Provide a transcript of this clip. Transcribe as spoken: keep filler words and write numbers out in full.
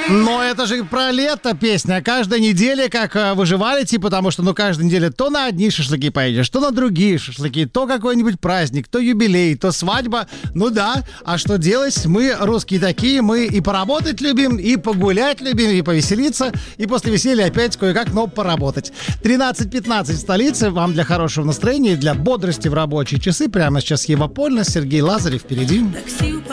Но это же про лето песня. Каждая неделя как э, выживали, типа, потому что, ну, каждая неделя то на одни шашлыки поедешь, то на другие шашлыки, то какой-нибудь праздник, то юбилей, то свадьба. Ну да, а что делать? Мы русские такие, мы и поработать любим, и погулять любим, и повеселиться, и после веселья опять кое-как, но поработать. тринадцать пятнадцать в столице. Вам для хорошего настроения и для бодрости в рабочие часы. Прямо сейчас Ева Польна, Сергей Лазарев впереди.